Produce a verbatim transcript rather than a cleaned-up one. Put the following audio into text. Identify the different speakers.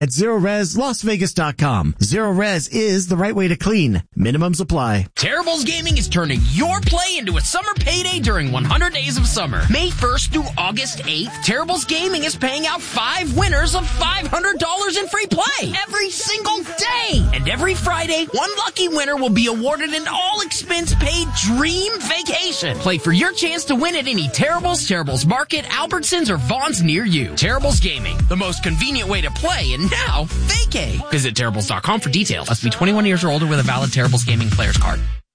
Speaker 1: at zero res las vegas dot com. Zero Res is the right way to clean. Minimums apply.
Speaker 2: Terribles Gaming is turning your play into a summer payday during one hundred days of summer. May first through August eighth, Terribles Gaming is paying out five winners of five hundred dollars in free play every single day. And every Friday, one lucky winner will be awarded an all-expense-paid dream vacation. Play for your chance to win at any Terribles, Terribles Market, Albertsons, or Vaughn's near you. Terribles Gaming, the most convenient way to play, and now vacay. Visit Terribles dot com for details. Must be twenty-one years or older with a valid Terribles Gaming player's card.